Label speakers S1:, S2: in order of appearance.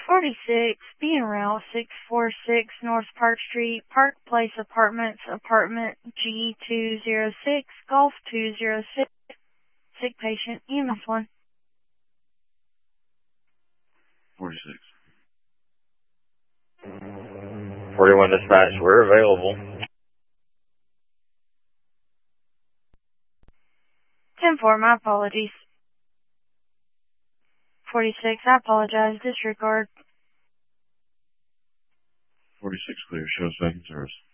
S1: 46, being route 646 North Park Street, Park Place Apartments, apartment G206, Golf 206, sick patient, EMS 1.
S2: 46. 41 dispatch, we're available.
S1: 10-4, my apologies. 46, I apologize, disregard.
S2: 46 clear, show second service.